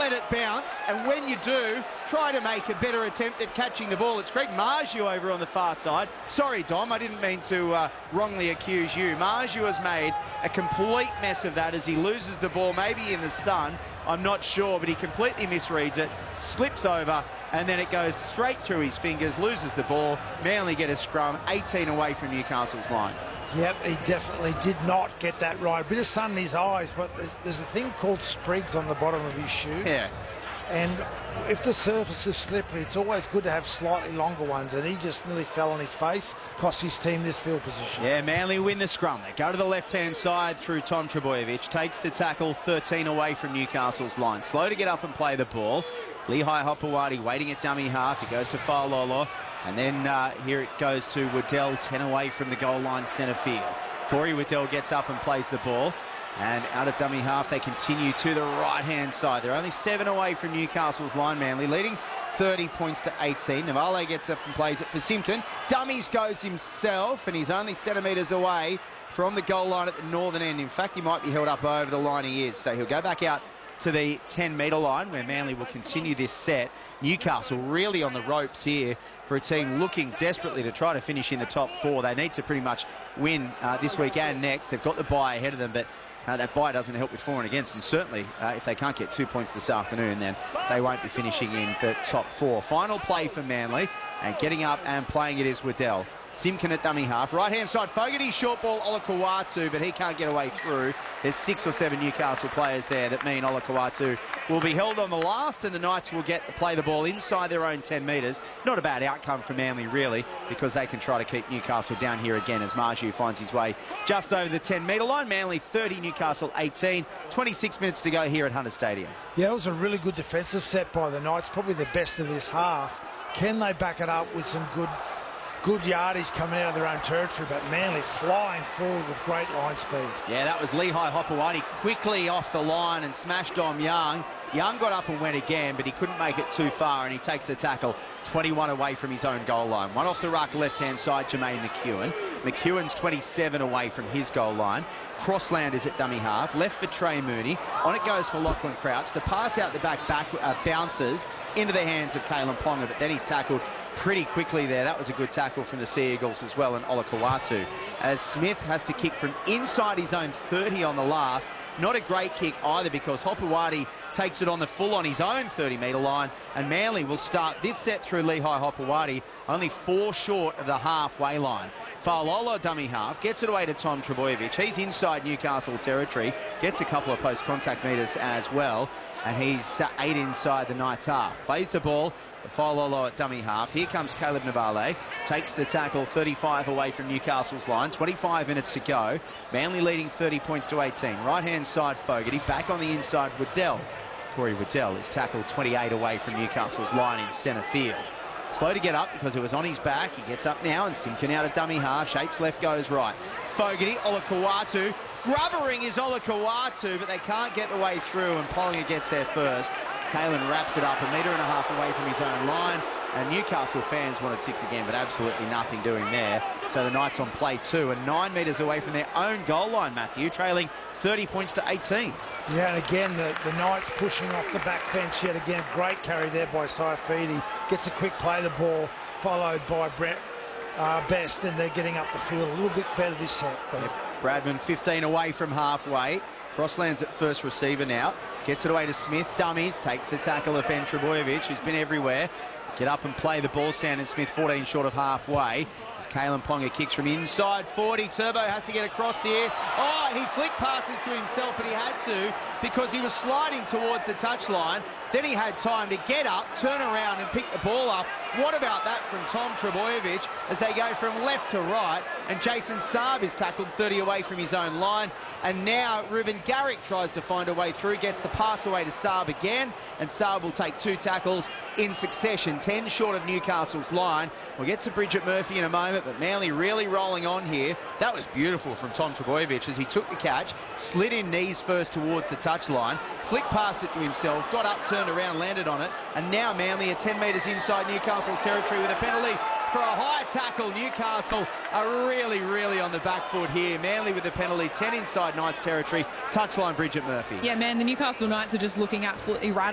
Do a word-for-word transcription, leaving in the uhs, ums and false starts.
let it bounce, and when you do, try to make a better attempt at catching the ball. It's Greg Marju over on the far side. Sorry, Dom, I didn't mean to uh, wrongly accuse you. Marju has made a complete mess of that as he loses the ball, maybe in the sun. I'm not sure, but he completely misreads it, slips over, and then it goes straight through his fingers, loses the ball. Manly get a scrum, eighteen away from Newcastle's line. Yep, he definitely did not get that right. A bit of sun in his eyes, but there's, there's a thing called sprigs on the bottom of his shoes. Yeah. And if the surface is slippery, it's always good to have slightly longer ones, and he just nearly fell on his face, cost his team this field position. Yeah, Manly win the scrum. They go to the left-hand side through Tom Trbojevic, takes the tackle, thirteen away from Newcastle's line. Slow to get up and play the ball. Lehigh Hopewadi waiting at dummy half. He goes to Fa'alolo. And then uh, here it goes to Waddell, ten away from the goal line, centre field. Corey Waddell gets up and plays the ball. And out of dummy half, they continue to the right-hand side. They're only seven away from Newcastle's line, Manly, leading thirty points to eighteen. Navale gets up and plays it for Simpkin. Dummies goes himself, and he's only centimetres away from the goal line at the northern end. In fact, he might be held up over the line he is. So he'll go back out to the ten metre line, where Manly will continue this set. Newcastle really on the ropes here for a team looking desperately to try to finish in the top four. They need to pretty much win uh, this week and next. They've got the bye ahead of them, but uh, that bye doesn't help with for and against. And certainly, uh, if they can't get two points this afternoon, then they won't be finishing in the top four. Final play for Manly, and getting up and playing it is Waddell. Simpkin at dummy half. Right-hand side, Fogarty, short ball, Olakau'atu, but he can't get away through. There's six or seven Newcastle players there that mean Olakau'atu will be held on the last, and the Knights will get to play the ball inside their own ten metres. Not a bad outcome for Manly, really, because they can try to keep Newcastle down here again as Marju finds his way just over the ten metre line. Manly thirty, Newcastle eighteen. twenty-six minutes to go here at Hunter Stadium. Yeah, it was a really good defensive set by the Knights, probably the best of this half. Can they back it up with some good good yardage coming out of their own territory, but Manly flying forward with great line speed. Yeah, that was Lehigh Hopewadi quickly off the line and smashed Dom Young. Young got up and went again, but he couldn't make it too far, and he takes the tackle twenty-one away from his own goal line. One off the ruck, left-hand side, Jermaine McEwen. McEwen's twenty-seven away from his goal line. Crossland is at dummy half. Left for Trey Mooney. On it goes for Lachlan Crouch. The pass out the back, back uh, bounces into the hands of Kalen Ponga, but then he's tackled pretty quickly there. That was a good tackle from the Sea Eagles as well, and Olakau'atu. As Smith has to kick from inside his own thirty on the last. Not a great kick either, because Hopewadi takes it on the full on his own thirty metre line, and Manly will start this set through Lehigh Hopewadi, only four short of the halfway line. Fa'alolo dummy half, gets it away to Tom Trbojevic. He's inside Newcastle territory, gets a couple of post-contact metres as well, and he's eight inside the Knights half. Plays the ball, Fa'alolo at dummy half. Here comes Caleb Navale, takes the tackle thirty-five away from Newcastle's line. twenty-five minutes to go. Manly leading thirty points to eighteen. Right-hand side, Fogarty. Back on the inside, Waddell. Corey Waddell is tackled twenty-eight away from Newcastle's line in centre field. Slow to get up because it was on his back. He gets up now, and Simpkin out of dummy half. Shapes left, goes right. Fogarty, Olakau'atu. Grubbering is Olakau'atu, but they can't get the way through, and Pollinger gets there first. Kalen wraps it up a metre and a half away from his own line, and Newcastle fans wanted six again, but absolutely nothing doing there. So the Knights on play two, and nine metres away from their own goal line, Matthew, trailing thirty points to eighteen. Yeah, and again, the, the Knights pushing off the back fence yet again. Great carry there by Saifidi. Gets a quick play of the ball, followed by Brett uh, Best, and they're getting up the field a little bit better this set. Yep. Bradman fifteen away from halfway. Crosslands at first receiver now. Gets it away to Smith. Dummies. Takes the tackle of Ben Trbojevic, who's been everywhere. Get up and play the ball, Sandon Smith, fourteen short of halfway. As Kalen Ponga kicks from inside forty. Turbo has to get across there. Oh, he flick passes to himself, but he had to because he was sliding towards the touchline. Then he had time to get up, turn around and pick the ball up. What about that from Tom Trbojevic as they go from left to right, and Jason Saab is tackled thirty away from his own line. And now Ruben Garrick tries to find a way through, gets the pass away to Saab again, and Saab will take two tackles in succession, ten short of Newcastle's line. We'll get to Bridget Murphy in a moment, but Manly really rolling on here. That was beautiful from Tom Trbojevic as he took the catch, slid in knees first towards the touchline, flicked past it to himself, got up, turned around, landed on it, and now Manly are ten metres inside Newcastle's territory with a penalty for a high tackle. Newcastle are really, really on the back foot here. Manly with the penalty, ten inside Knights territory. Touchline, Bridget Murphy. Yeah, man, the Newcastle Knights are just looking absolutely right